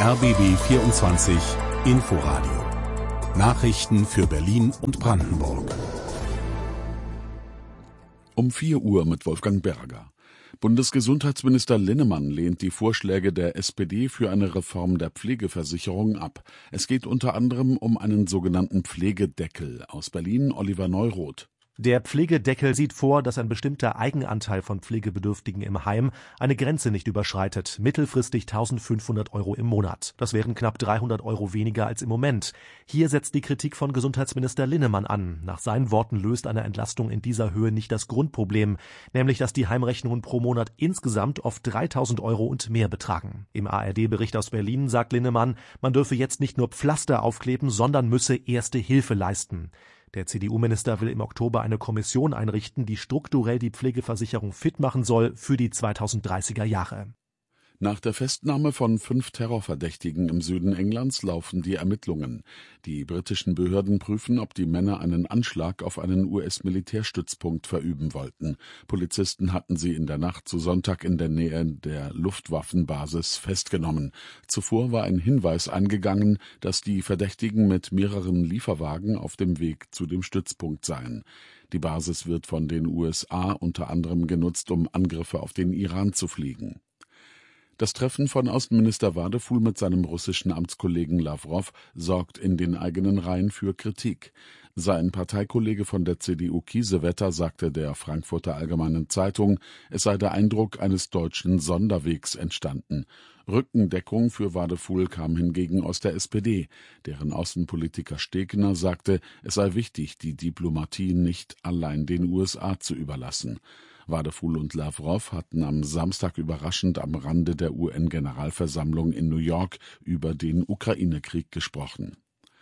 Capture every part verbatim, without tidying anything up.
R B B vierundzwanzig Inforadio. Nachrichten für Berlin und Brandenburg. Um vier Uhr mit Wolfgang Berger. Bundesgesundheitsminister Linnemann lehnt die Vorschläge der S P D für eine Reform der Pflegeversicherung ab. Es geht unter anderem um einen sogenannten Pflegedeckel. Aus Berlin Oliver Neuroth. Der Pflegedeckel sieht vor, dass ein bestimmter Eigenanteil von Pflegebedürftigen im Heim eine Grenze nicht überschreitet, mittelfristig eintausendfünfhundert Euro im Monat. Das wären knapp dreihundert Euro weniger als im Moment. Hier setzt die Kritik von Gesundheitsminister Linnemann an. Nach seinen Worten löst eine Entlastung in dieser Höhe nicht das Grundproblem, nämlich dass die Heimrechnungen pro Monat insgesamt oft dreitausend Euro und mehr betragen. Im A R D-Bericht aus Berlin sagt Linnemann, man dürfe jetzt nicht nur Pflaster aufkleben, sondern müsse erste Hilfe leisten. Der C D U-Minister will im Oktober eine Kommission einrichten, die strukturell die Pflegeversicherung fit machen soll für die zweitausenddreißiger Jahre. Nach der Festnahme von fünf Terrorverdächtigen im Süden Englands laufen die Ermittlungen. Die britischen Behörden prüfen, ob die Männer einen Anschlag auf einen U S-Militärstützpunkt verüben wollten. Polizisten hatten sie in der Nacht zu Sonntag in der Nähe der Luftwaffenbasis festgenommen. Zuvor war ein Hinweis eingegangen, dass die Verdächtigen mit mehreren Lieferwagen auf dem Weg zu dem Stützpunkt seien. Die Basis wird von den U S A unter anderem genutzt, um Angriffe auf den Iran zu fliegen. Das Treffen von Außenminister Wadefuhl mit seinem russischen Amtskollegen Lawrow sorgt in den eigenen Reihen für Kritik. Sein Parteikollege von der C D U Kiesewetter sagte der Frankfurter Allgemeinen Zeitung, es sei der Eindruck eines deutschen Sonderwegs entstanden. Rückendeckung für Wadefuhl kam hingegen aus der S P D. Deren Außenpolitiker Stegner sagte, es sei wichtig, die Diplomatie nicht allein den U S A zu überlassen. Wadefuhl und Lawrow hatten am Samstag überraschend am Rande der U N-Generalversammlung in New York über den Ukraine-Krieg gesprochen.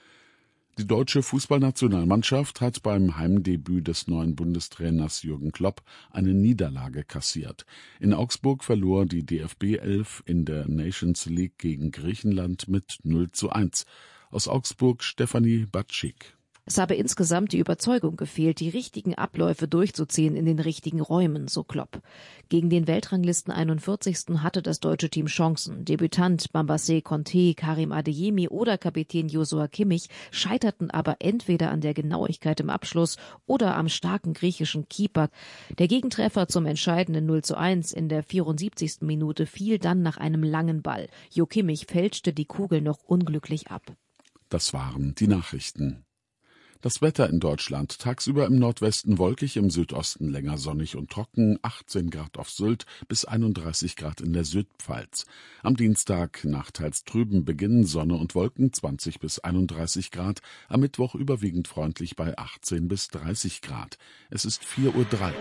Die deutsche Fußballnationalmannschaft hat beim Heimdebüt des neuen Bundestrainers Jürgen Klopp eine Niederlage kassiert. In Augsburg verlor die D F B elf in der Nations League gegen Griechenland mit null zu eins. Aus Augsburg Stefanie Batschik. Es habe insgesamt die Überzeugung gefehlt, die richtigen Abläufe durchzuziehen in den richtigen Räumen, so Klopp. Gegen den Weltranglisten einundvierzigsten hatte das deutsche Team Chancen. Debütant Bambassé Conté, Karim Adeyemi oder Kapitän Joshua Kimmich scheiterten aber entweder an der Genauigkeit im Abschluss oder am starken griechischen Keeper. Der Gegentreffer zum entscheidenden null zu eins in der vierundsiebzigsten Minute fiel dann nach einem langen Ball. Jo Kimmich fälschte die Kugel noch unglücklich ab. Das waren die Nachrichten. Das Wetter in Deutschland: tagsüber im Nordwesten wolkig, im Südosten länger sonnig und trocken, achtzehn Grad auf Sylt bis einunddreißig Grad in der Südpfalz. Am Dienstag nach teils trüben Beginn, Sonne und Wolken, zwanzig bis einunddreißig Grad. Am Mittwoch überwiegend freundlich bei achtzehn bis dreißig Grad. Es ist vier Uhr drei.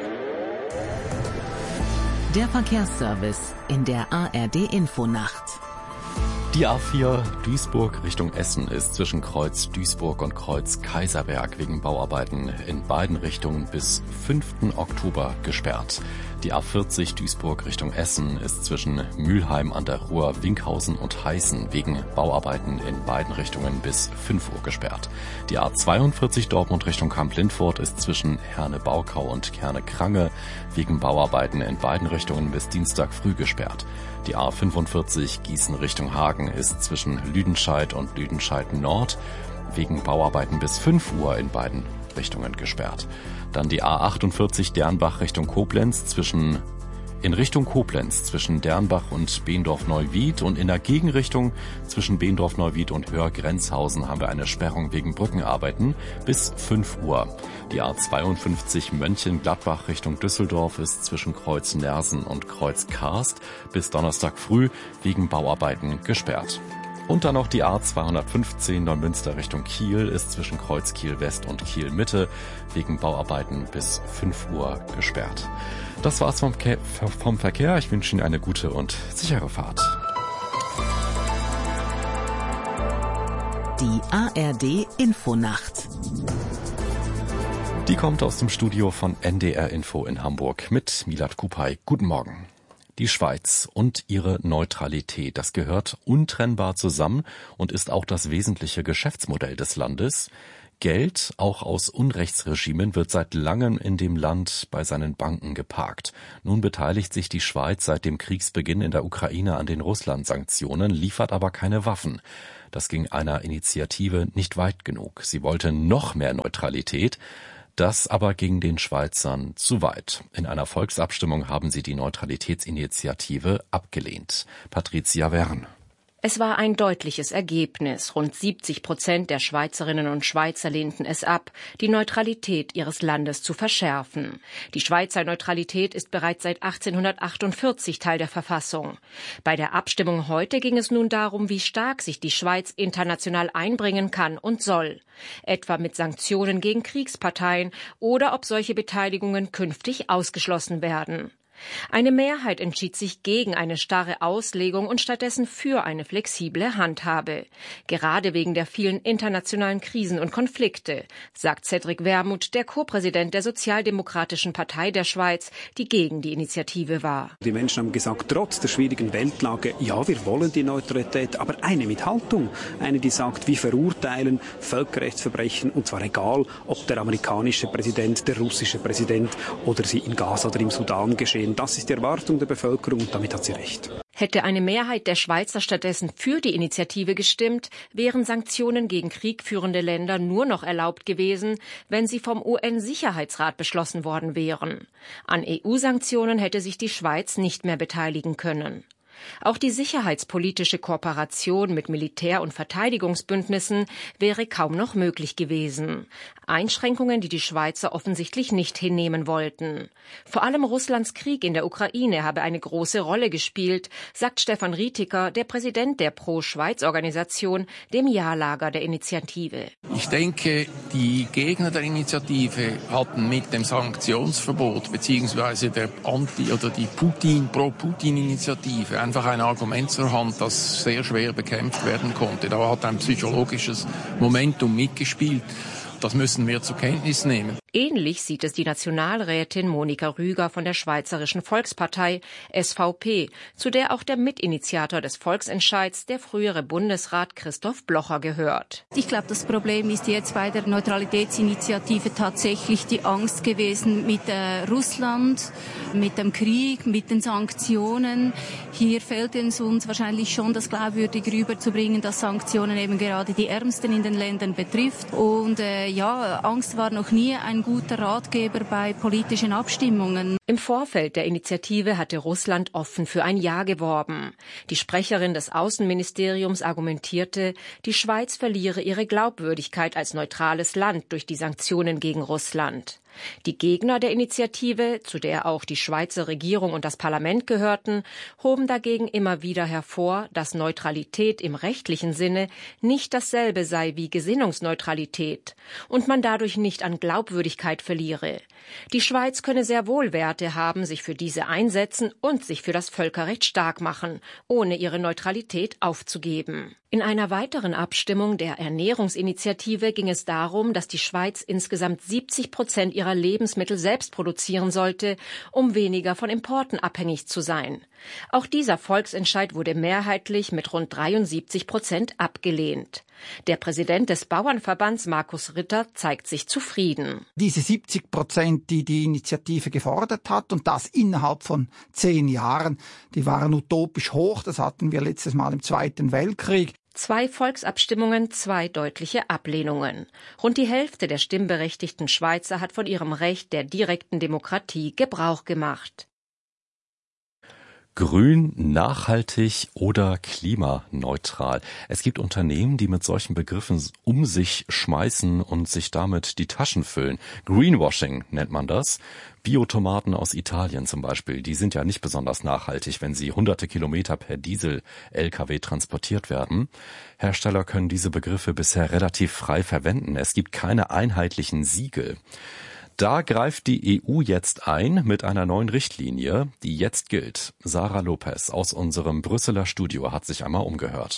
Der Verkehrsservice in der A R D-Infonacht. Die A vier Duisburg Richtung Essen ist zwischen Kreuz Duisburg und Kreuz Kaiserberg wegen Bauarbeiten in beiden Richtungen bis fünften Oktober gesperrt. Die A vierzig Duisburg Richtung Essen ist zwischen Mülheim an der Ruhr, Winkhausen und Heißen wegen Bauarbeiten in beiden Richtungen bis fünf Uhr gesperrt. Die A zweiundvierzig Dortmund Richtung Kamp-Lindfort ist zwischen Herne-Baukau und Kerne-Krange wegen Bauarbeiten in beiden Richtungen bis Dienstag früh gesperrt. Die A fünfundvierzig Gießen Richtung Hagen ist zwischen Lüdenscheid und Lüdenscheid Nord wegen Bauarbeiten bis fünf Uhr in beiden Richtungen gesperrt. Dann die A achtundvierzig Dernbach Richtung Koblenz zwischen in Richtung Koblenz zwischen Dernbach und Behendorf-Neuwied und in der Gegenrichtung zwischen Behendorf-Neuwied und Höhr-Grenzhausen haben wir eine Sperrung wegen Brückenarbeiten bis fünf Uhr. Die A zweiundfünfzig Mönchengladbach Richtung Düsseldorf ist zwischen Kreuz Nersen und Kreuz Karst bis Donnerstag früh wegen Bauarbeiten gesperrt. Und dann noch die A zweihundertfünfzehn Neumünster Richtung Kiel ist zwischen Kreuz Kiel West und Kiel Mitte wegen Bauarbeiten bis fünf Uhr gesperrt. Das war's vom, Ke- vom Verkehr. Ich wünsche Ihnen eine gute und sichere Fahrt. Die A R D-Infonacht. Die kommt aus dem Studio von N D R Info in Hamburg mit Milad Kupay. Guten Morgen. Die Schweiz und ihre Neutralität, das gehört untrennbar zusammen und ist auch das wesentliche Geschäftsmodell des Landes. Geld, auch aus Unrechtsregimen, wird seit langem in dem Land bei seinen Banken geparkt. Nun beteiligt sich die Schweiz seit dem Kriegsbeginn in der Ukraine an den Russland-Sanktionen, liefert aber keine Waffen. Das ging einer Initiative nicht weit genug. Sie wollte noch mehr Neutralität. Das aber ging den Schweizern zu weit. In einer Volksabstimmung haben sie die Neutralitätsinitiative abgelehnt. Patricia Wern. Es war ein deutliches Ergebnis. Rund siebzig Prozent der Schweizerinnen und Schweizer lehnten es ab, die Neutralität ihres Landes zu verschärfen. Die Schweizer Neutralität ist bereits seit achtzehnhundertachtundvierzig Teil der Verfassung. Bei der Abstimmung heute ging es nun darum, wie stark sich die Schweiz international einbringen kann und soll. Etwa mit Sanktionen gegen Kriegsparteien oder ob solche Beteiligungen künftig ausgeschlossen werden. Eine Mehrheit entschied sich gegen eine starre Auslegung und stattdessen für eine flexible Handhabe. Gerade wegen der vielen internationalen Krisen und Konflikte, sagt Cedric Wermuth, der Co-Präsident der Sozialdemokratischen Partei der Schweiz, die gegen die Initiative war. Die Menschen haben gesagt, trotz der schwierigen Weltlage, ja, wir wollen die Neutralität, aber eine mit Haltung. Eine, die sagt, wir verurteilen Völkerrechtsverbrechen, und zwar egal, ob der amerikanische Präsident, der russische Präsident oder sie in Gaza oder im Sudan geschehen. Das ist die Erwartung der Bevölkerung und damit hat sie recht. Hätte eine Mehrheit der Schweizer stattdessen für die Initiative gestimmt, wären Sanktionen gegen kriegführende Länder nur noch erlaubt gewesen, wenn sie vom U N-Sicherheitsrat beschlossen worden wären. An E U-Sanktionen hätte sich die Schweiz nicht mehr beteiligen können. Auch die sicherheitspolitische Kooperation mit Militär- und Verteidigungsbündnissen wäre kaum noch möglich gewesen. Einschränkungen, die die Schweizer offensichtlich nicht hinnehmen wollten. Vor allem Russlands Krieg in der Ukraine habe eine große Rolle gespielt, sagt Stefan Rietiker, der Präsident der Pro-Schweiz-Organisation, dem Ja-Lager der Initiative. Ich denke, die Gegner der Initiative hatten mit dem Sanktionsverbot bzw. der Anti- oder die Putin, Pro-Putin-Initiative einfach ein Argument zur Hand, das sehr schwer bekämpft werden konnte. Da hat ein psychologisches Momentum mitgespielt. Das müssen wir zur Kenntnis nehmen. Ähnlich sieht es die Nationalrätin Monika Rüger von der Schweizerischen Volkspartei S V P, zu der auch der Mitinitiator des Volksentscheids, der frühere Bundesrat Christoph Blocher, gehört. Ich glaube, das Problem ist jetzt bei der Neutralitätsinitiative tatsächlich die Angst gewesen mit äh, Russland, mit dem Krieg, mit den Sanktionen. Hier fehlt es uns wahrscheinlich schon, das glaubwürdig rüberzubringen, dass Sanktionen eben gerade die Ärmsten in den Ländern betrifft. Und äh, ja, Angst war noch nie ein guter Ratgeber bei politischen Abstimmungen. Im Vorfeld der Initiative hatte Russland offen für ein Ja geworben. Die Sprecherin des Außenministeriums argumentierte, die Schweiz verliere ihre Glaubwürdigkeit als neutrales Land durch die Sanktionen gegen Russland. Die Gegner der Initiative, zu der auch die Schweizer Regierung und das Parlament gehörten, hoben dagegen immer wieder hervor, dass Neutralität im rechtlichen Sinne nicht dasselbe sei wie Gesinnungsneutralität und man dadurch nicht an Glaubwürdigkeit verliere. Die Schweiz könne sehr wohl Werte haben, sich für diese einsetzen und sich für das Völkerrecht stark machen, ohne ihre Neutralität aufzugeben. In einer weiteren Abstimmung der Ernährungsinitiative ging es darum, dass die Schweiz insgesamt siebzig Prozent ihrer Lebensmittel selbst produzieren sollte, um weniger von Importen abhängig zu sein. Auch dieser Volksentscheid wurde mehrheitlich mit rund dreiundsiebzig Prozent abgelehnt. Der Präsident des Bauernverbands Markus Ritter zeigt sich zufrieden. Diese siebzig Prozent, die die Initiative gefordert hat, und das innerhalb von zehn Jahren, die waren utopisch hoch. Das hatten wir letztes Mal im Zweiten Weltkrieg. Zwei Volksabstimmungen, zwei deutliche Ablehnungen. Rund die Hälfte der stimmberechtigten Schweizer hat von ihrem Recht der direkten Demokratie Gebrauch gemacht. Grün, nachhaltig oder klimaneutral. Es gibt Unternehmen, die mit solchen Begriffen um sich schmeißen und sich damit die Taschen füllen. Greenwashing nennt man das. Biotomaten aus Italien zum Beispiel, die sind ja nicht besonders nachhaltig, wenn sie hunderte Kilometer per Diesel-L K W transportiert werden. Hersteller können diese Begriffe bisher relativ frei verwenden. Es gibt keine einheitlichen Siegel. Da greift die E U jetzt ein mit einer neuen Richtlinie, die jetzt gilt. Sarah Lopez aus unserem Brüsseler Studio hat sich einmal umgehört.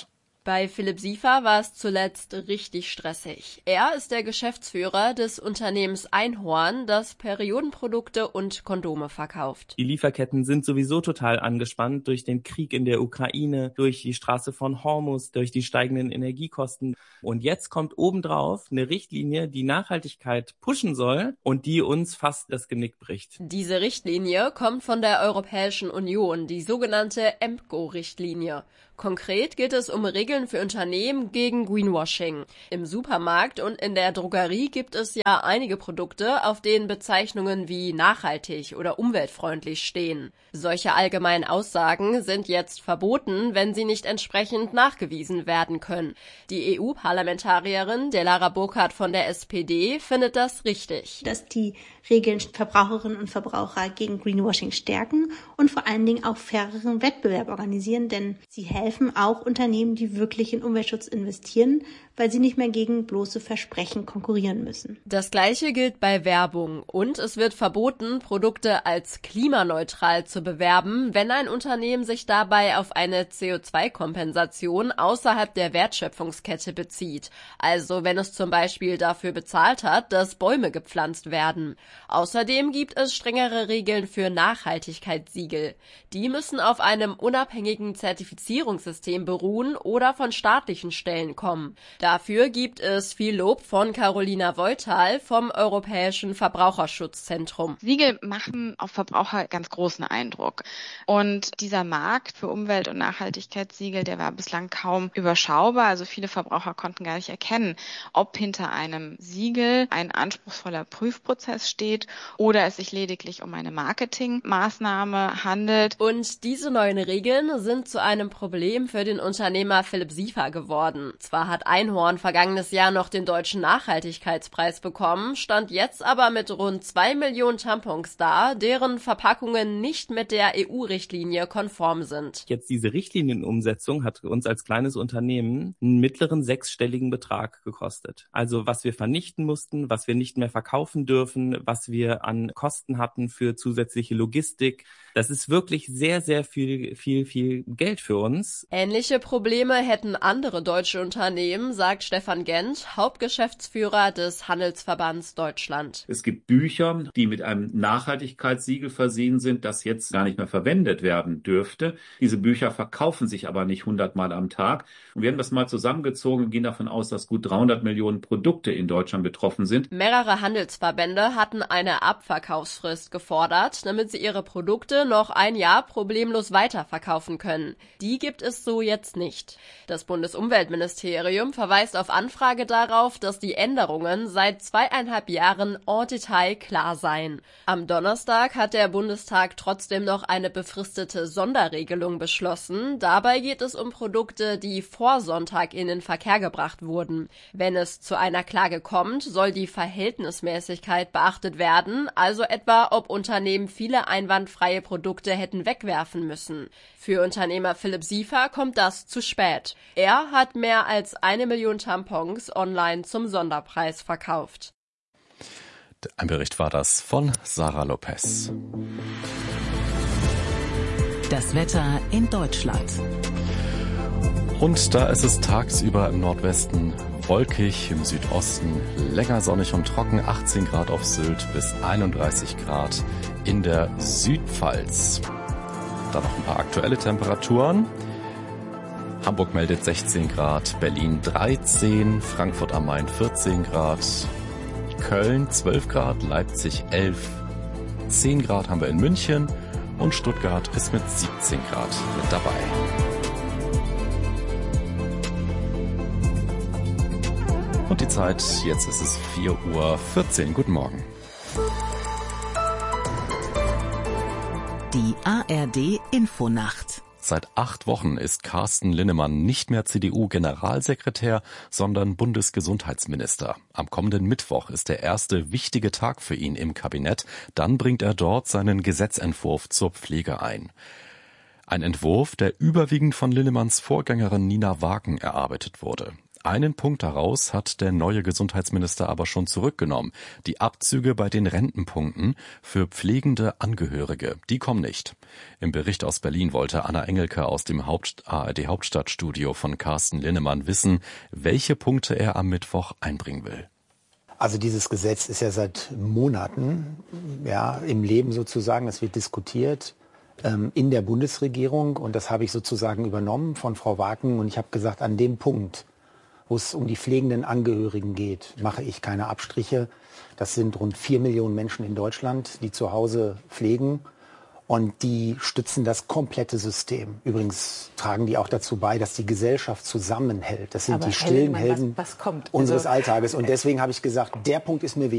Bei Philipp Siefer war es zuletzt richtig stressig. Er ist der Geschäftsführer des Unternehmens Einhorn, das Periodenprodukte und Kondome verkauft. Die Lieferketten sind sowieso total angespannt durch den Krieg in der Ukraine, durch die Straße von Hormuz, durch die steigenden Energiekosten. Und jetzt kommt obendrauf eine Richtlinie, die Nachhaltigkeit pushen soll und die uns fast das Genick bricht. Diese Richtlinie kommt von der Europäischen Union, die sogenannte E M C O-Richtlinie. Konkret geht es um Regeln für Unternehmen gegen Greenwashing. Im Supermarkt und in der Drogerie gibt es ja einige Produkte, auf denen Bezeichnungen wie nachhaltig oder umweltfreundlich stehen. Solche allgemeinen Aussagen sind jetzt verboten, wenn sie nicht entsprechend nachgewiesen werden können. Die E U-Parlamentarierin Delara Burkhardt von der S P D findet das richtig. Dass die Regeln Verbraucherinnen und Verbraucher gegen Greenwashing stärken und vor allen Dingen auch faireren Wettbewerb organisieren, denn sie helfen auch Unternehmen, die wirklich in Umweltschutz investieren, weil sie nicht mehr gegen bloße Versprechen konkurrieren müssen. Das Gleiche gilt bei Werbung und es wird verboten, Produkte als klimaneutral zu bewerben, wenn ein Unternehmen sich dabei auf eine C O zwei Kompensation außerhalb der Wertschöpfungskette bezieht. Also wenn es zum Beispiel dafür bezahlt hat, dass Bäume gepflanzt werden. Außerdem gibt es strengere Regeln für Nachhaltigkeitssiegel. Die müssen auf einem unabhängigen Zertifizierungssystem beruhen oder von staatlichen Stellen kommen. Dafür gibt es viel Lob von Carolina Voital vom Europäischen Verbraucherschutzzentrum. Siegel machen auf Verbraucher ganz großen Eindruck. Und dieser Markt für Umwelt- und Nachhaltigkeitssiegel, der war bislang kaum überschaubar. Also viele Verbraucher konnten gar nicht erkennen, ob hinter einem Siegel ein anspruchsvoller Prüfprozess steht oder es sich lediglich um eine Marketingmaßnahme handelt. Und diese neuen Regeln sind zu einem Problem für den Unternehmer Philipp Siefer geworden. Zwar hat Einhorn vergangenes Jahr noch den Deutschen Nachhaltigkeitspreis bekommen, stand jetzt aber mit rund zwei Millionen Tampons da, deren Verpackungen nicht mit der E U-Richtlinie konform sind. Jetzt diese Richtlinienumsetzung hat uns als kleines Unternehmen einen mittleren sechsstelligen Betrag gekostet. Also was wir vernichten mussten, was wir nicht mehr verkaufen dürfen, was wir an Kosten hatten für zusätzliche Logistik. Das ist wirklich sehr, sehr viel, viel, viel Geld für uns. Ähnliche Probleme hätten andere deutsche Unternehmen, sagt Stefan Gent, Hauptgeschäftsführer des Handelsverbands Deutschland. Es gibt Bücher, die mit einem Nachhaltigkeitssiegel versehen sind, das jetzt gar nicht mehr verwendet werden dürfte. Diese Bücher verkaufen sich aber nicht hundertmal am Tag. Und wir haben das mal zusammengezogen und gehen davon aus, dass gut dreihundert Millionen Produkte in Deutschland betroffen sind. Mehrere Handelsverbände hatten eine Abverkaufsfrist gefordert, damit sie ihre Produkte noch ein Jahr problemlos weiterverkaufen können. Die gibt es so jetzt nicht. Das Bundesumweltministerium verweist auf Anfrage darauf, dass die Änderungen seit zweieinhalb Jahren en Detail klar seien. Am Donnerstag hat der Bundestag trotzdem noch eine befristete Sonderregelung beschlossen. Dabei geht es um Produkte, die vor Sonntag in den Verkehr gebracht wurden. Wenn es zu einer Klage kommt, soll die Verhältnismäßigkeit beachtet werden, also etwa, ob Unternehmen viele einwandfreie Produkte hätten wegwerfen müssen. Für Unternehmer Philipp Siefer kommt das zu spät. Er hat mehr als eine Million Tampons online zum Sonderpreis verkauft. Ein Bericht war das von Sarah Lopez. Das Wetter in Deutschland. Und da ist es tagsüber im Nordwesten wolkig, im Südosten länger sonnig und trocken, achtzehn Grad auf Sylt bis einunddreißig Grad in der Südpfalz. Dann noch ein paar aktuelle Temperaturen. Hamburg meldet sechzehn Grad, Berlin dreizehn, Frankfurt am Main vierzehn Grad, Köln zwölf Grad, Leipzig elf, zehn Grad haben wir in München und Stuttgart ist mit siebzehn Grad mit dabei. Und die Zeit, jetzt ist es vier Uhr vierzehn. Guten Morgen. Die A R D-Infonacht. Seit acht Wochen ist Carsten Linnemann nicht mehr C D U-Generalsekretär, sondern Bundesgesundheitsminister. Am kommenden Mittwoch ist der erste wichtige Tag für ihn im Kabinett. Dann bringt er dort seinen Gesetzentwurf zur Pflege ein. Ein Entwurf, der überwiegend von Linnemanns Vorgängerin Nina Wagen erarbeitet wurde. Einen Punkt daraus hat der neue Gesundheitsminister aber schon zurückgenommen. Die Abzüge bei den Rentenpunkten für pflegende Angehörige, die kommen nicht. Im Bericht aus Berlin wollte Anna Engelke aus dem Haupt- A R D-Hauptstadtstudio von Carsten Linnemann wissen, welche Punkte er am Mittwoch einbringen will. Also dieses Gesetz ist ja seit Monaten ja, im Leben sozusagen, das wird diskutiert ähm, in der Bundesregierung und das habe ich sozusagen übernommen von Frau Waken und ich habe gesagt, an dem Punkt, wo es um die pflegenden Angehörigen geht, mache ich keine Abstriche. Das sind rund vier Millionen Menschen in Deutschland, die zu Hause pflegen. Und die stützen das komplette System. Übrigens tragen die auch dazu bei, dass die Gesellschaft zusammenhält. Das sind Aber die stillen Helden, Helden was, was kommt? unseres also, Alltages. Und deswegen habe ich gesagt, der Punkt ist mir wichtig.